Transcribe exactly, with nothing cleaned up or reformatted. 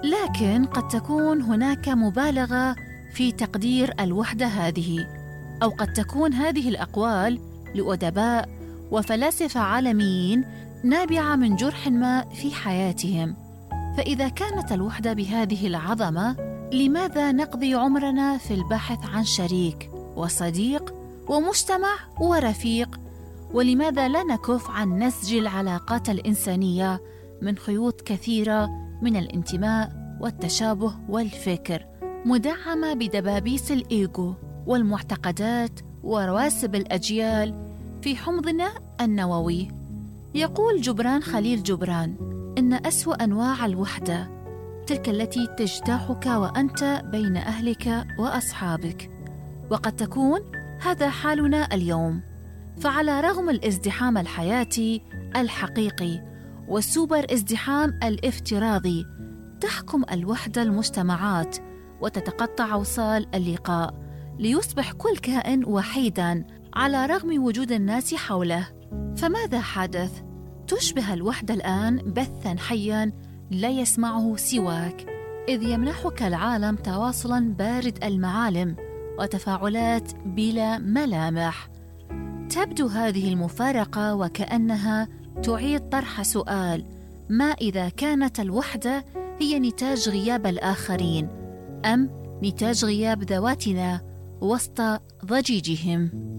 لكن قد تكون هناك مبالغة في تقدير الوحدة هذه، أو قد تكون هذه الأقوال لأدباء وفلاسفة عالميين نابعة من جرح ما في حياتهم. فإذا كانت الوحدة بهذه العظمة، لماذا نقضي عمرنا في البحث عن شريك وصديق ومجتمع ورفيق؟ ولماذا لا نكف عن نسج العلاقات الإنسانية من خيوط كثيرة من الانتماء والتشابه والفكر، مدعمة بدبابيس الإيجو والمعتقدات ورواسب الأجيال في حمضنا النووي؟ يقول جبران خليل جبران إن أسوأ أنواع الوحدة تلك التي تجتاحك وأنت بين أهلك وأصحابك، وقد تكون هذا حالنا اليوم. فعلى رغم الازدحام الحياتي الحقيقي والسوبر ازدحام الافتراضي، تحكم الوحدة المجتمعات وتتقطع أوصال اللقاء ليصبح كل كائن وحيداً على رغم وجود الناس حوله. فماذا حدث؟ تشبه الوحدة الآن بثاً حياً لا يسمعه سواك، إذ يمنحك العالم تواصلاً بارد المعالم وتفاعلات بلا ملامح. تبدو هذه المفارقة وكأنها تعيد طرح سؤال: ما إذا كانت الوحدة هي نتاج غياب الآخرين، أم نتاج غياب ذواتنا وسط ضجيجهم؟